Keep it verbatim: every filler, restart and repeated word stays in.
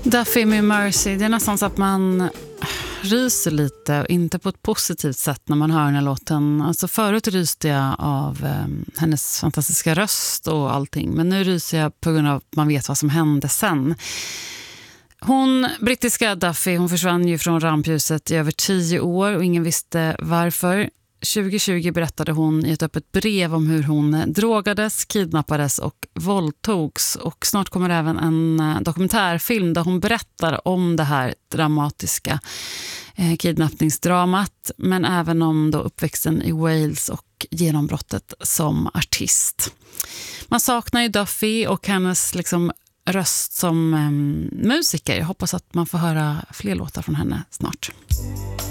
Duffy med Mercy, det är nästan så att man ryser lite och inte på ett positivt sätt när man hör den här låten. Alltså förut ryste jag av eh, hennes fantastiska röst och allting, men nu ryser jag på grund av att man vet vad som hände sen. Hon, brittiska Duffy, hon försvann ju från rampljuset i över tio år och ingen visste varför. tjugo tjugo berättade hon i ett öppet brev om hur hon drogades, kidnappades och våldtogs. Och snart kommer även en dokumentärfilm där hon berättar om det här dramatiska eh, kidnappningsdramat, men även om då uppväxten i Wales och genombrottet som artist. Man saknar ju Duffy och hennes liksom röst som eh, musiker. Jag hoppas att man får höra fler låtar från henne snart.